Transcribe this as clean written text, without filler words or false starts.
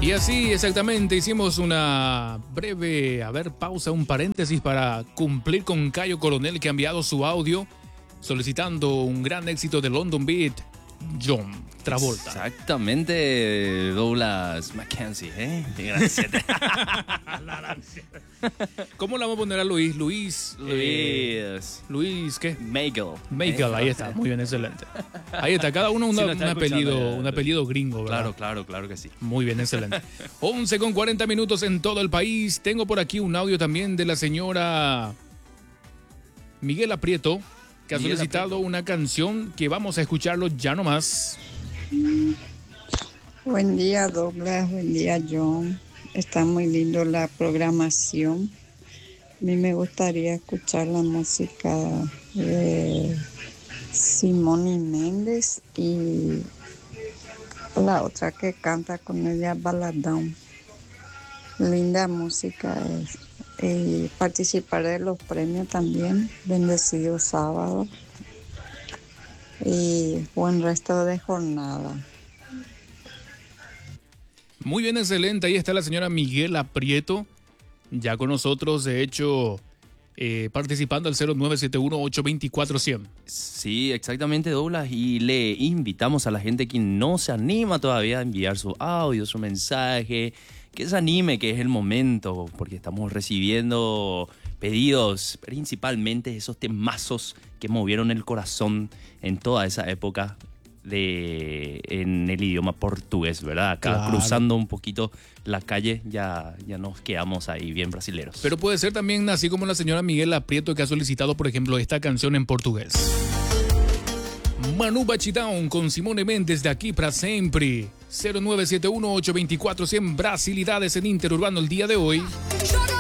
Y así exactamente hicimos una breve, pausa, un paréntesis para cumplir con Cayo Coronel, que ha enviado su audio solicitando un gran éxito de London Beat, John Travolta. Exactamente, Douglas Mackenzie, ¿eh? Gracias. ¿Cómo le vamos a poner a Luis? Luis, ¿qué? Michael, ahí está, muy bien, excelente. Ahí está, cada uno un apellido gringo, ¿verdad? Claro que sí. Muy bien, excelente. 11:40 minutos en todo el país. Tengo por aquí un audio también de la señora Miguel Aprieto, que ha solicitado una canción que vamos a escucharlo ya nomás. Buen día, Douglas. Buen día, John. Está muy lindo la programación. A mí me gustaría escuchar la música de Simón y Méndez y la otra que canta con ella, Baladón. Linda música es. Y participar de los premios también. Bendecido sábado. Y buen resto de jornada. Muy bien, excelente. Ahí está la señora Miguel Aprieto, ya con nosotros, de hecho, participando al 0971-824-100. Sí, exactamente, Douglas. Y le invitamos a la gente que no se anima todavía a enviar su audio, su mensaje, que se anime, que es el momento, porque estamos recibiendo pedidos, principalmente esos temazos que movieron el corazón en toda esa época en el idioma portugués, ¿verdad? Acá claro, cruzando un poquito la calle ya nos quedamos ahí bien brasileros. Pero puede ser también así como la señora Miguel Aprieto, que ha solicitado, por ejemplo, esta canción en portugués. Manu Bachitown con Simone Mendes, de aquí para siempre. 0971-824-100, Brasilidades en Interurbano el día de hoy.